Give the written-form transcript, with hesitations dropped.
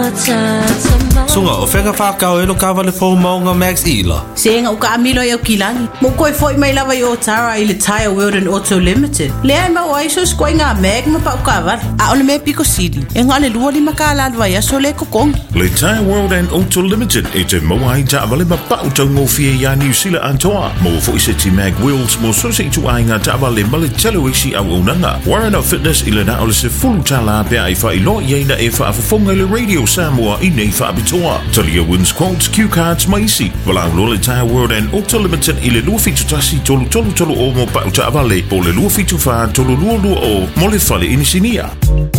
Sunga o whenga whakau elo ka wale po maunga Max Ila. Senga uka amilo i au kilangi. Mo koe foi mai lava i o Tara i le Tire World and Auto Limited. Lea ma o aiso skoi ngā meg ma pa uka wale. A ole me Pico City. E ngā le lua li makala alwa ia so le kokong. Le Tire World and Auto Limited e te moa i ta wale ma pa utau ngofia ia New Zealand antoa. Mo fo i se ti Mag Wheels mo so se i tu ai ngā ta wale ma le telo isi au unanga. Warren of Fitness i le na ole se fulu tala bea i wha i lo i eina e wha afafonga le Radio Samoa i nei wha abitoa. Talia wins quotes, cue cards, maisi. Walang Lola Tire World and Auto Limited i le lua fitu tasi tolu o mo pa uta avale. Po le lua fitu wha tolu lua o mo le fale inisinia.